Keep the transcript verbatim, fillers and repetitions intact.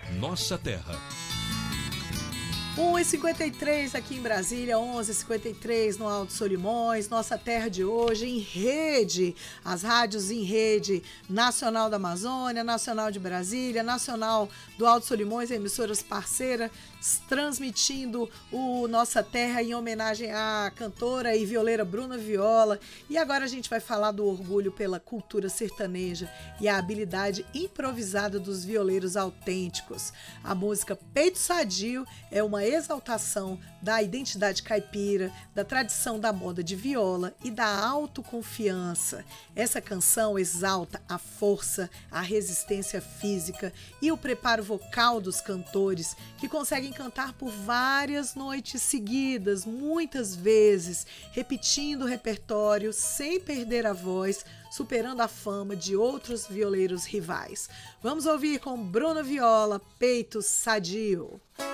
Nossa Terra. um e cinquenta e três aqui em Brasília, onze e cinquenta e três no Alto Solimões, Nossa Terra de hoje em rede, as rádios em rede Nacional da Amazônia, Nacional de Brasília, Nacional do Alto Solimões, emissoras parceiras, transmitindo o Nossa Terra em homenagem à cantora e violeira Bruna Viola. E agora a gente vai falar do orgulho pela cultura sertaneja e a habilidade improvisada dos violeiros autênticos. A música Peito Sadio é uma exaltação da identidade caipira, da tradição da moda de viola e da autoconfiança. Essa canção exalta a força, a resistência física e o preparo vocal dos cantores, que conseguem cantar por várias noites seguidas, muitas vezes, repetindo o repertório sem perder a voz, superando a fama de outros violeiros rivais. Vamos ouvir com Bruna Viola, Peito Sadio.